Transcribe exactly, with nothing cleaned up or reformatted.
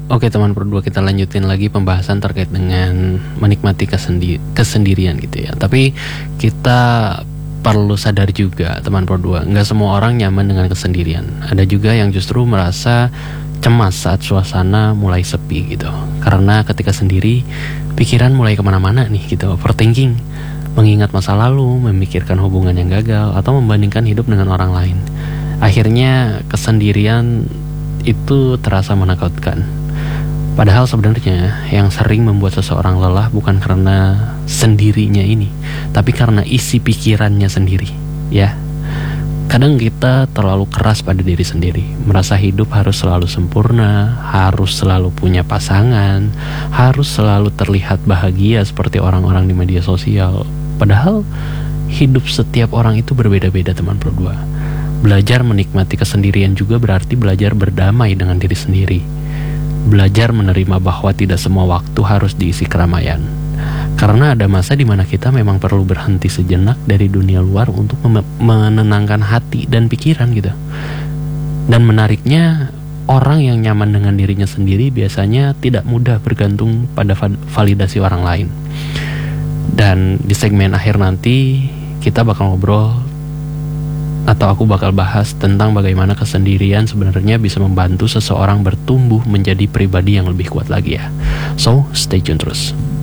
Oke teman berdua, kita lanjutin lagi pembahasan terkait dengan menikmati kesendi- kesendirian gitu ya. Tapi kita perlu sadar juga teman berdua, nggak semua orang nyaman dengan kesendirian. Ada juga yang justru merasa cemas saat suasana mulai sepi gitu. Karena ketika sendiri, pikiran mulai kemana-mana nih gitu, overthinking, mengingat masa lalu, memikirkan hubungan yang gagal, atau membandingkan hidup dengan orang lain. Akhirnya kesendirian itu terasa menakutkan. Padahal sebenarnya yang sering membuat seseorang lelah bukan karena sendirinya ini, tapi karena isi pikirannya sendiri, ya. Kadang kita terlalu keras pada diri sendiri, merasa hidup harus selalu sempurna, harus selalu punya pasangan, harus selalu terlihat bahagia seperti orang-orang di media sosial. Padahal hidup setiap orang itu berbeda-beda teman berdua. Belajar menikmati kesendirian juga berarti belajar berdamai dengan diri sendiri. Belajar menerima bahwa tidak semua waktu harus diisi keramaian. Karena ada masa di mana kita memang perlu berhenti sejenak dari dunia luar untuk mem- menenangkan hati dan pikiran gitu. Dan menariknya, orang yang nyaman dengan dirinya sendiri biasanya tidak mudah bergantung pada validasi orang lain. Dan di segmen akhir nanti kita bakal ngobrol, atau aku bakal bahas tentang bagaimana kesendirian sebenarnya bisa membantu seseorang bertumbuh menjadi pribadi yang lebih kuat lagi ya. So, stay tune terus.